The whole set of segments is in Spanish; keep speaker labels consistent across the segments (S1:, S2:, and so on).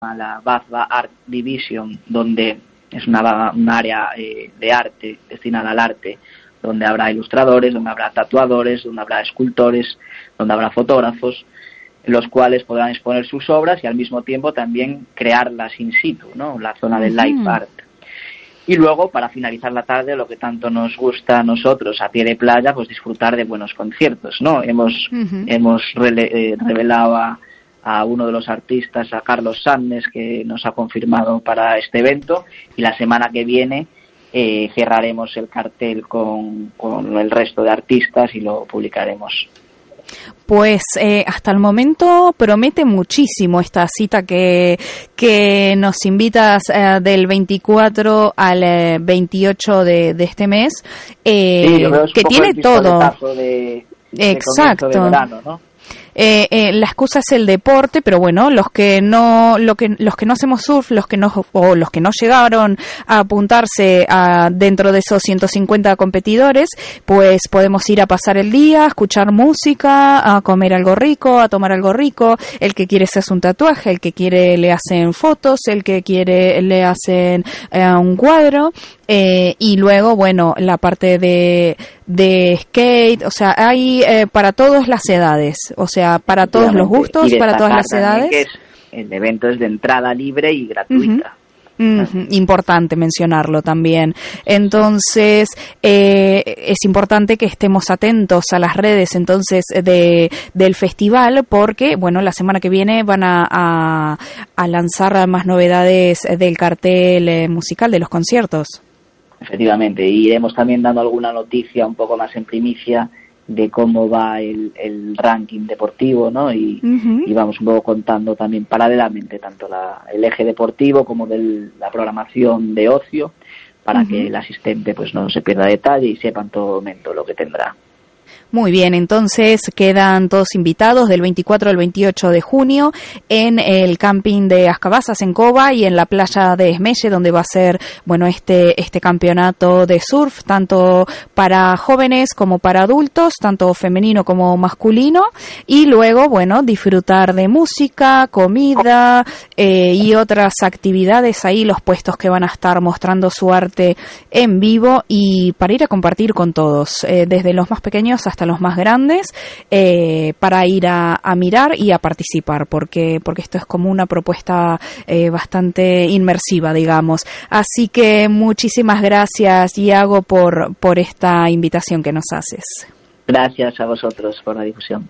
S1: la BAFBA Art Division, donde es un área de arte, destinada al arte, donde habrá ilustradores, donde habrá tatuadores, donde habrá escultores, donde habrá fotógrafos, los cuales podrán exponer sus obras y al mismo tiempo también crearlas in situ, ¿no? La zona de live art. Y luego, para finalizar la tarde, lo que tanto nos gusta a nosotros, a pie de playa, pues disfrutar de buenos conciertos, ¿no? Hemos revelado a uno de los artistas, a Carlos Sánchez, que nos ha confirmado para este evento, y la semana que viene cerraremos el cartel con el resto de artistas y lo publicaremos.
S2: Pues hasta el momento promete muchísimo esta cita que nos invitas del 24 al 28 de este mes,
S1: sí,
S2: que tiene todo. Exacto.
S1: De verano, ¿no?
S2: La excusa es el deporte, pero bueno, los que no hacemos surf, los que no llegaron a apuntarse dentro de esos 150 competidores, pues podemos ir a pasar el día, a escuchar música, a comer algo rico, a tomar algo rico. El que quiere se hace un tatuaje, el que quiere le hacen fotos, el que quiere le hacen un cuadro. Y luego, bueno, la parte de skate, o sea, hay para todas las edades, o sea, para todos los gustos, para todas las edades.
S1: Que el evento es de entrada libre y gratuita.
S2: Importante mencionarlo también. Entonces, es importante que estemos atentos a las redes entonces del festival, porque, bueno, la semana que viene van a lanzar más novedades del cartel musical de los conciertos.
S1: Efectivamente, y iremos también dando alguna noticia un poco más en primicia de cómo va el ranking deportivo, ¿no? Y vamos un poco contando también paralelamente tanto el eje deportivo como la programación de ocio, para que el asistente pues no se pierda detalle y sepa en todo momento lo que tendrá.
S2: Muy bien, entonces quedan todos invitados del 24 al 28 de junio en el camping de Ascabazas en Cova y en la playa de Esmelle, donde va a ser, bueno, este campeonato de surf, tanto para jóvenes como para adultos, tanto femenino como masculino, y luego, bueno, disfrutar de música, comida y otras actividades ahí, los puestos que van a estar mostrando su arte en vivo y para ir a compartir con todos, desde los más pequeños hasta los más grandes, para ir a mirar y a participar, porque esto es como una propuesta bastante inmersiva, digamos. Así que muchísimas gracias, Iago, por esta invitación que nos haces.
S1: Gracias a vosotros por la difusión.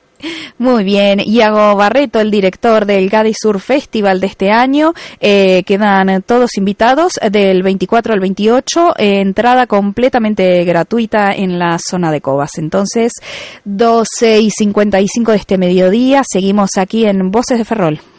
S2: Muy bien, Iago Barreto, el director del Gadi Surf Festival de este año. Quedan todos invitados del 24 al 28, entrada completamente gratuita en la zona de Covas. Entonces, 12:55 de este mediodía, seguimos aquí en Voces de Ferrol.